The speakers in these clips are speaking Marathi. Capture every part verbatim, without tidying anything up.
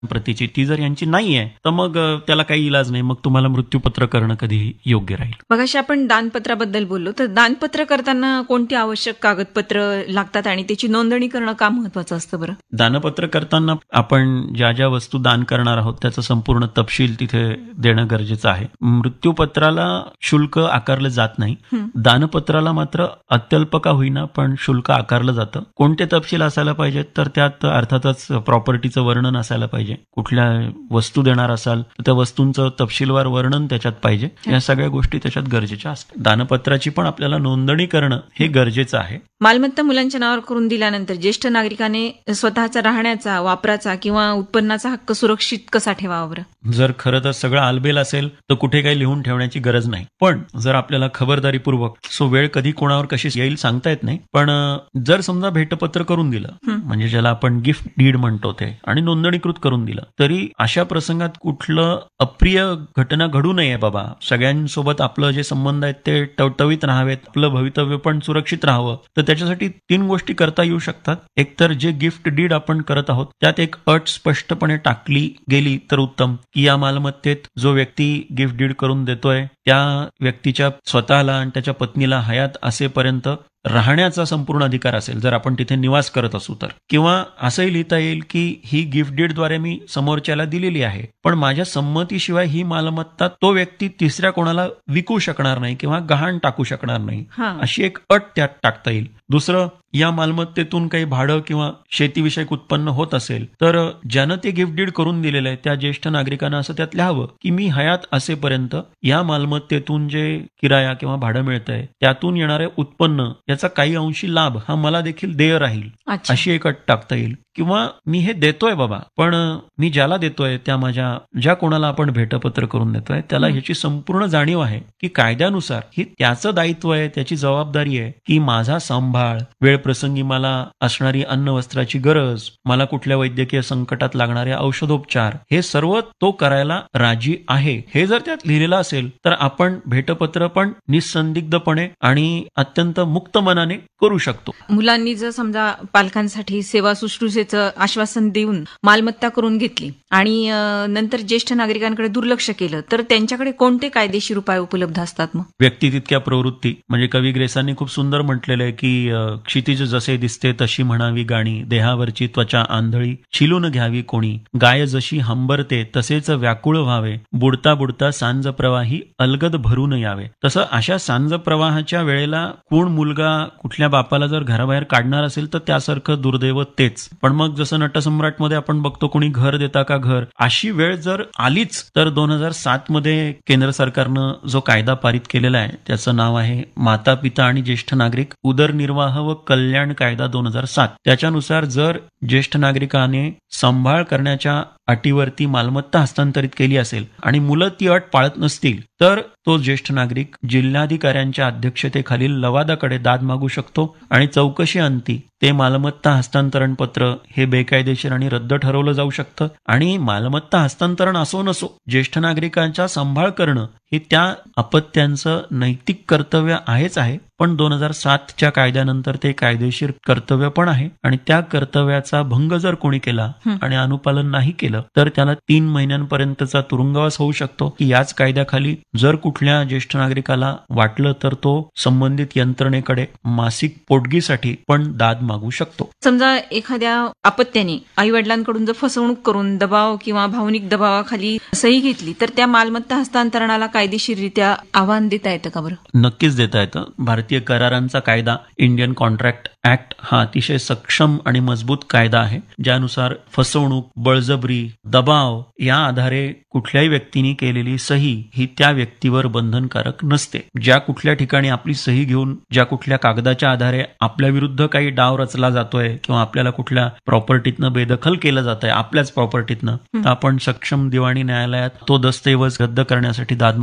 प्रतीची ती जर यांची नाही आहे तर मग त्याला काही इलाज नाही, मग तुम्हाला मृत्यूपत्र करणं कधीही योग्य राहील. मग अशी आपण दानपत्राबद्दल बोललो, तर दानपत्र करताना कोणती आवश्यक कागदपत्र लागतात आणि त्याची नोंदणी करणं का महत्वाचं असतं बरं? दानपत्र करताना आपण ज्या ज्या वस्तू दान करणार आहोत त्याचा संपूर्ण तपशील तिथे देणं गरजेचं आहे. मृत्यूपत्राला शुल्क आकारलं जात नाही, दानपत्राला मात्र अत्यल्प का होईना पण शुल्क आकारलं जातं. कोणते तपशील असायला पाहिजेत तर त्यात अर्थातच प्रॉपर्टीचं वर्णन असायला पाहिजे. कुठल्या वस्तू देणार असाल तर त्या वस्तूंचं तपशीलवार वर्णन त्याच्यात पाहिजे. या सगळ्या गोष्टी त्याच्यात गरजेच्या असतात. दानपत्राची पण आपल्याला नोंदणी करणं हे गरजेचं आहे. मालमत्ता मुलांच्या नावावर करून दिल्यानंतर ज्येष्ठ नागरिकाने स्वतःचा राहण्याचा, वापराचा किंवा उत्पन्नाचा हक्क सुरक्षित कसा ठेवावा बरं? जर खरं तर सगळं आलबेल असेल तर कुठे काही लिहून ठेवण्याची गरज नाही. पण जर आपल्याला खबरदारीपूर्वक, सो वेळ कधी कोणावर कशी येईल सांगता येत नाही, पण जर समजा भेटपत्र करून दिलं, म्हणजे ज्याला आपण गिफ्ट डीड म्हणतो ते, आणि नोंदणीकृत करून दिलं, तरी अशा प्रसंगात कुठलं अप्रिय घटना घडू नये बाबा, सगळ्यांसोबत आपलं जे संबंध आहेत ते टवटवीत राहावेत, आपलं भवितव्य पण सुरक्षित राहावं, तर त्याच्यासाठी तीन गोष्टी करता येऊ शकतात. एक तर जे गिफ्ट डीड आपण करत आहोत त्यात एक अट स्पष्टपणे टाकली गेली तर उत्तम, की या मालमत्तेत जो व्यक्ती गिफ्ट डीड करून देतोय त्या व्यक्तीच्या स्वतःला आणि त्याच्या पत्नीला हयात असेपर्यंत राहण्याचा संपूर्ण अधिकार असेल, जर आपण तिथे निवास करत असू तर. किंवा असंही लिहिता येईल की ही गिफ्ट डीडद्वारे मी समोरच्याला दिलेली आहे, पण माझ्या संमतीशिवाय ही मालमत्ता तो व्यक्ती तिसऱ्या कोणाला विकू शकणार नाही किंवा गहाण टाकू शकणार नाही, अशी एक अट त्यात टाकता येईल. दुसरं, या मालमत्तेतून काही भाडं किंवा शेतीविषयक उत्पन्न होत असेल तर ज्यानं ते गिफ्ट डीड करून दिलेलं आहे त्या ज्येष्ठ नागरिकांना असं त्यात लिहावं की मी हयात असेपर्यंत या मालमत्तेतून जे किराया किंवा भाडं मिळतंय त्यातून येणारे उत्पन्न याचा काही अंशी लाभ हा मला देखील देय राहील, अशी एक अट टाकता येईल. किंवा मी हे देतोय बाबा, पण मी ज्याला देतोय त्या माझ्या ज्या कोणाला आपण भेटपत्र करून देतोय त्याला ह्याची संपूर्ण जाणीव आहे की कायद्यानुसार ही त्याचं दायित्व आहे, त्याची जबाबदारी आहे की माझा सांभाळ, वेळ प्रसंगी मला असणारी अन्न वस्त्राची गरज, मला कुठल्या वैद्यकीय संकटात लागणारे औषधोपचार, हे सर्व तो करायला राजी आहे. हे जर त्यात लिहिलेलं असेल तर आपण भेटपत्र पण निसंदिग्धपणे आणि अत्यंत मुक्त मनाने करू शकतो. मुलांनी जर समजा पालकांसाठी सेवा शुश्रूषेचं आश्वासन देऊन मालमत्ता करून घेतली आणि नंतर ज्येष्ठ नागरिकांकडे दुर्लक्ष केलं तर त्यांच्याकडे कोणते कायदेशीर उपाय उपलब्ध असतात? मग व्यक्ती तितक्या प्रवृत्ती, म्हणजे कवी ग्रेसांनी खूप सुंदर म्हटलेलं आहे की क्षितिज जसे दिसते तशी म्हणावी गाणी, देहावरची त्वचा आंधळी छिलून घ्यावी कोणी, गाय जशी हंबरते तसेच व्याकुळ व्हावे, बुडता बुडता सांज प्रवाही अलगद भरून यावे. तसं अशा सांज प्रवाहाच्या वेळेला कोण मुलगा कुठल्या बापाला जर घराबाहेर काढणार असेल तर त्यासारखं दुर्दैव तेच. पण मग जसं नटसम्राट मध्ये आपण बघतो कोणी घर देता का घर, अशी वेळ जर आलीच तर दोन हजार सात मध्ये केंद्र सरकारनं जो कायदा पारित केलेला आहे त्याचं नाव आहे माता पिता आणि ज्येष्ठ नागरिक उदरनिर्वाह व कल्याण कायदा दोन हजार सात. त्याच्यानुसार जर ज्येष्ठ नागरिकाने सांभाळ करण्याच्या अटीवरती मालमत्ता हस्तांतरित केली असेल आणि मुलं ती अट पाळत नसतील तर तो ज्येष्ठ नागरिक जिल्हाधिकाऱ्यांच्या अध्यक्षतेखालील लवादाकडे दाद मागू शकतो आणि चौकशी अंती ते मालमत्ता हस्तांतरण पत्र हे बेकायदेशीर आणि रद्द ठरवलं जाऊ शकतं. आणि मालमत्ता हस्तांतरण असो नसो, ज्येष्ठ नागरिकांचा सांभाळ करणं हे त्या अपत्यांचं नैतिक कर्तव्य आहेच आहे, पण दोन हजार सातच्या कायद्यानंतर ते कायदेशीर कर्तव्य पण आहे. आणि त्या कर्तव्याचा भंग जर कोणी केला आणि अनुपालन नाही केलं तर त्याला तीन महिन्यांपर्यंतचा तुरुंगवास होऊ शकतो. की याच कायद्याखाली जर कुठल्या ज्येष्ठ नागरिकाला वाटलं तर तो संबंधित यंत्रणेकडे मासिक पोटगीसाठी पण दाद मागू शकतो. समजा एखाद्या अपत्याने आई वडिलांकडून जर फसवणूक करून दबाव किंवा भावनिक दबावाखाली सही घेतली तर त्या मालमत्ता हस्तांतरणाला कायदेशीररित्या आव्हान देता येतं का बरं? नक्कीच देता येतं. भारतीय करारांचा कायदा, इंडियन कॉन्ट्रॅक्ट ऍक्ट, हा अतिशय सक्षम आणि मजबूत कायदा आहे ज्यानुसार फसवणूक, बळजबरी, दबाव या आधारे कुठल्याही व्यक्तीने केलेली सही ही त्या व्यक्तीवर बंधनकारक नसते. ज्या कुठल्या ठिकाणी आपली सही घेऊन ज्या कुठल्या कागदाच्या आधारे आपल्या विरुद्ध काही डाव रचला जातोय किंवा आपल्याला कुठल्या प्रॉपर्टीतनं बेदखल केलं जात आहे आपल्याच प्रॉपर्टीतनं, तर आपण सक्षम दिवाणी न्यायालयात तो दस्तऐवज रद्द करण्यासाठी दाद मागू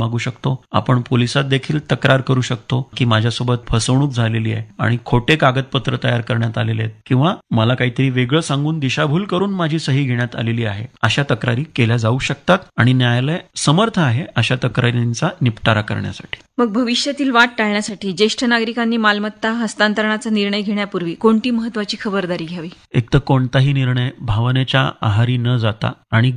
मागू शकतो. आपण पोलिसात देखील तक्रार करू शकतो की माझ्यासोबत फसवणूक झालेली आहे आणि खोटे कागदपत्र तयार करण्यात आलेले आहेत किंवा मला काहीतरी वेगळं सांगून दिशाभूल करून माझी सही घेण्यात आलेली आहे. अशा तक्रारी केल्या जाऊ शकतात आणि न्यायालय समर्थ आहे अशा तक्रारींचा निपटारा करण्यासाठी. मग भविष्यातील वाद टाळण्यासाठी ज्येष्ठ नागरिकांनी मालमत्ता हस्तांतरणाचा निर्णय घेण्यापूर्वी कोणती महत्वाची खबरदारी घ्यावी? एक तर कोणताही निर्णय भावनेच्या आहारी न जाता आणि